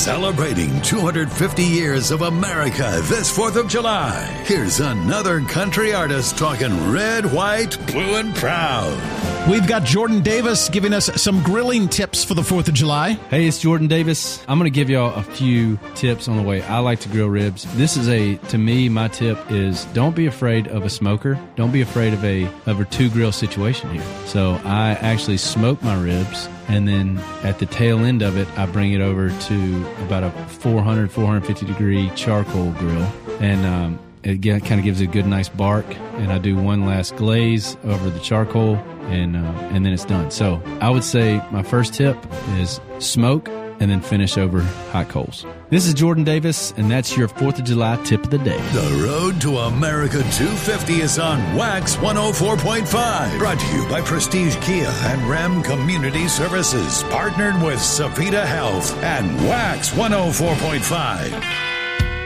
Celebrating 250 years of America this 4th of July. Here's another country artist talking red, white, blue, and proud. We've got Jordan Davis giving us some grilling tips for the 4th of July. Hey, it's Jordan Davis. I'm going to give y'all a few tips on the way I like to grill ribs. This is to me, my tip is don't be afraid of a smoker. Don't be afraid of a two grill situation here. So I actually smoke my ribs, and then at the tail end of it, I bring it over to about a 450 degree charcoal grill, and it kind of gives it a good, nice bark. And I do one last glaze over the charcoal, and then it's done. So I would say my first tip is smoke and then finish over hot coals. This is Jordan Davis, and that's your 4th of July tip of the day. The road to America 250 is on Wax 104.5. Brought to you by Prestige Kia and Ram Community Services. Partnered with Savita Health and Wax 104.5.